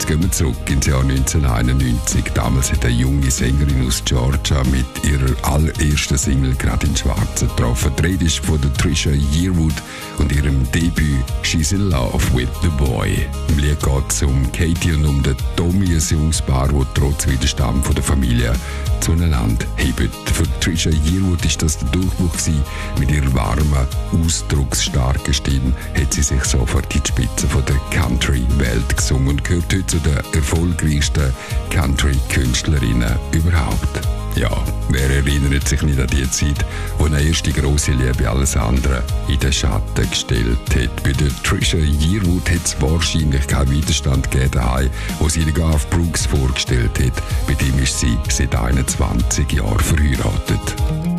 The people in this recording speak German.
gehen wir zurück ins Jahr 1991. Damals hat eine junge Sängerin aus Georgia mit ihrer allerersten Single gerade in Schwarzen getroffen. Die Rede ist von der Trisha Yearwood und ihrem Debüt «She's in Love with the Boy». Im Lied geht es um Katie und um den Tommy, ein junges Paar, das trotz Widerstand von der Familie zueinander hebt. Für Trisha Yearwood war das der Durchbruch gewesen. Mit ihrer warmen, ausdrucksstarken Stimme hat sie sich sofort in die Spitze von der Country-Welt gesungen und gehört heute zu den erfolgreichsten Country-Künstlerinnen überhaupt. Ja, wer erinnert sich nicht an die Zeit, wo eine erste grosse Liebe alles andere in den Schatten gestellt hat. Bei der Trisha Yearwood hat es wahrscheinlich keinen Widerstand gegeben daheim, wo sie Garth Brooks vorgestellt hat. Bei dem ist sie seit 21 Jahren verheiratet.